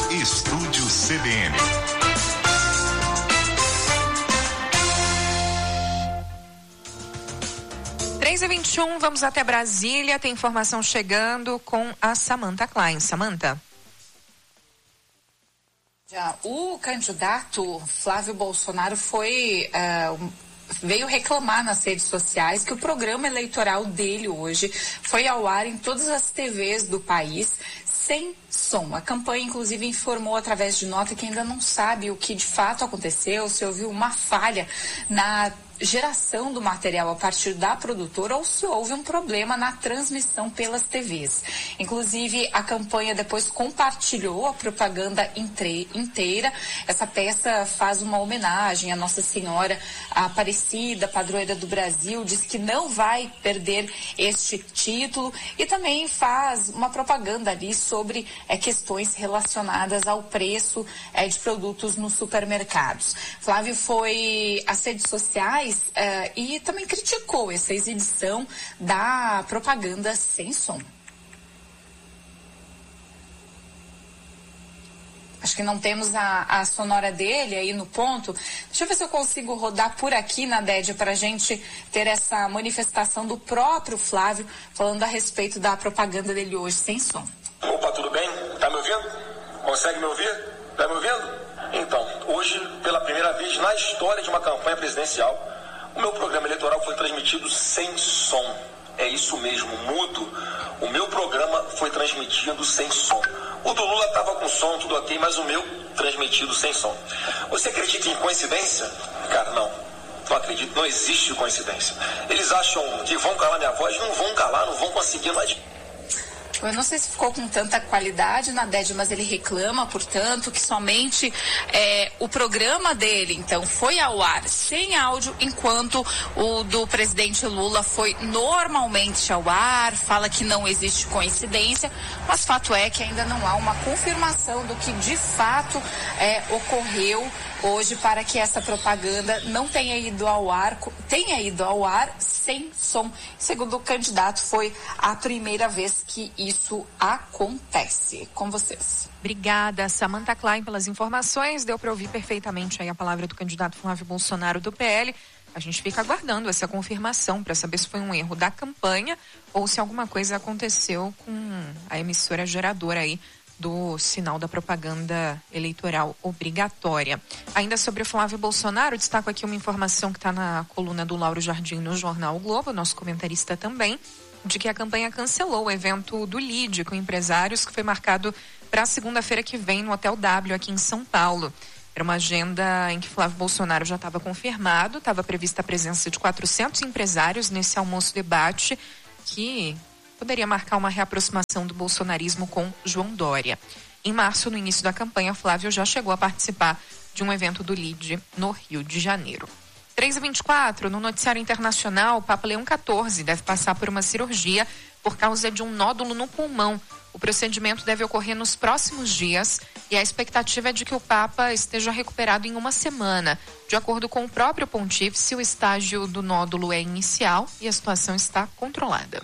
Estúdio CBN. Três e 21, vamos até Brasília. Tem informação chegando com a Samantha Klein. Samantha. O candidato Flávio Bolsonaro veio reclamar nas redes sociais que o programa eleitoral dele hoje foi ao ar em todas as TVs do país sem som. A campanha, inclusive, informou através de nota que ainda não sabe o que de fato aconteceu, se houve uma falha na geração do material a partir da produtora ou se houve um problema na transmissão pelas TVs. Inclusive, a campanha depois compartilhou a propaganda inteira. Essa peça faz uma homenagem à Nossa Senhora Aparecida, padroeira do Brasil, diz que não vai perder este título e também faz uma propaganda ali sobre questões relacionadas ao preço de produtos nos supermercados. Flávio foi às redes sociais e também criticou essa exibição da propaganda sem som. Acho que não temos a sonora dele aí no ponto. Deixa eu ver se eu consigo rodar por aqui, Nadédia, para a gente ter essa manifestação do próprio Flávio falando a respeito da propaganda dele hoje sem som. Opa, tudo bem? Tá me ouvindo? Consegue me ouvir? Tá me ouvindo? Então, hoje, pela primeira vez na história de uma campanha presidencial, o meu programa eleitoral foi transmitido sem som. É isso mesmo, mudo. O meu programa foi transmitido sem som. O do Lula estava com som, tudo ok, mas o meu transmitido sem som. Você acredita em coincidência? Cara, não. Não acredito, não existe coincidência. Eles acham que vão calar minha voz, não vão calar, não vão conseguir mais. Eu não sei se ficou com tanta qualidade, Nadédia, mas ele reclama, portanto, que somente o programa dele, então, foi ao ar sem áudio, enquanto o do presidente Lula foi normalmente ao ar, fala que não existe coincidência, mas fato é que ainda não há uma confirmação do que de fato ocorreu hoje para que essa propaganda não tenha ido ao ar sem som. Segundo o candidato, foi a primeira vez que isso acontece. Com vocês. Obrigada, Samantha Klein, pelas informações. Deu para ouvir perfeitamente aí a palavra do candidato Flávio Bolsonaro do PL. A gente fica aguardando essa confirmação para saber se foi um erro da campanha ou se alguma coisa aconteceu com a emissora geradora aí do sinal da propaganda eleitoral obrigatória. Ainda sobre o Flávio Bolsonaro, destaco aqui uma informação que está na coluna do Lauro Jardim no Jornal o Globo, nosso comentarista também, de que a campanha cancelou o evento do LIDE com empresários que foi marcado para a segunda-feira que vem no Hotel W aqui em São Paulo. Era uma agenda em que Flávio Bolsonaro já estava confirmado, estava prevista a presença de 400 empresários nesse almoço-debate que poderia marcar uma reaproximação do bolsonarismo com João Dória. Em março, no início da campanha, Flávio já chegou a participar de um evento do LIDE no Rio de Janeiro. 3h24, no noticiário internacional, o Papa Leão XIV deve passar por uma cirurgia por causa de um nódulo no pulmão. O procedimento deve ocorrer nos próximos dias e a expectativa é de que o Papa esteja recuperado em uma semana. De acordo com o próprio pontífice, o estágio do nódulo é inicial e a situação está controlada.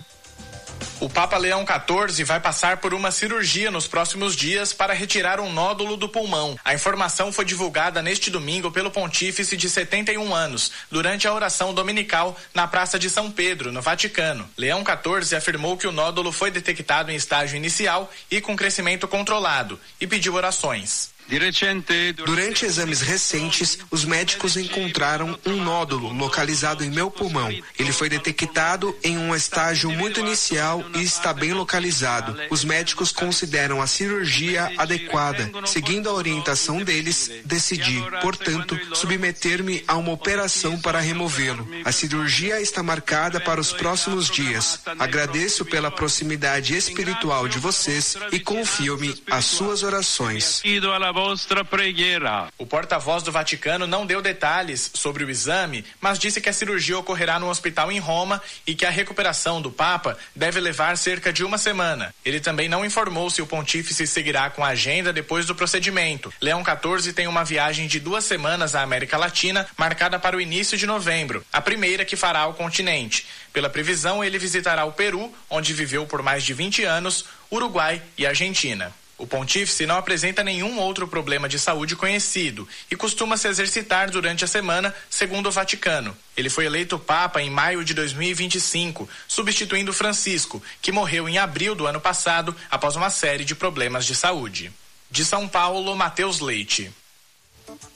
O Papa Leão XIV vai passar por uma cirurgia nos próximos dias para retirar um nódulo do pulmão. A informação foi divulgada neste domingo pelo pontífice de 71 anos, durante a oração dominical na Praça de São Pedro, no Vaticano. Leão XIV afirmou que o nódulo foi detectado em estágio inicial e com crescimento controlado, e pediu orações. Durante exames recentes, os médicos encontraram um nódulo localizado em meu pulmão. Ele foi detectado em um estágio muito inicial e está bem localizado. Os médicos consideram a cirurgia adequada. Seguindo a orientação deles, decidi, portanto, submeter-me a uma operação para removê-lo. A cirurgia está marcada para os próximos dias. Agradeço pela proximidade espiritual de vocês e confio-me às suas orações. O porta-voz do Vaticano não deu detalhes sobre o exame, mas disse que a cirurgia ocorrerá no hospital em Roma e que a recuperação do Papa deve levar cerca de uma semana. Ele também não informou se o pontífice seguirá com a agenda depois do procedimento. Leão XIV tem uma viagem de 2 semanas à América Latina, marcada para o início de novembro, a primeira que fará ao continente. Pela previsão, ele visitará o Peru, onde viveu por mais de 20 anos, Uruguai e Argentina. O pontífice não apresenta nenhum outro problema de saúde conhecido e costuma se exercitar durante a semana, segundo o Vaticano. Ele foi eleito Papa em maio de 2025, substituindo Francisco, que morreu em abril do ano passado após uma série de problemas de saúde. De São Paulo, Matheus Leite.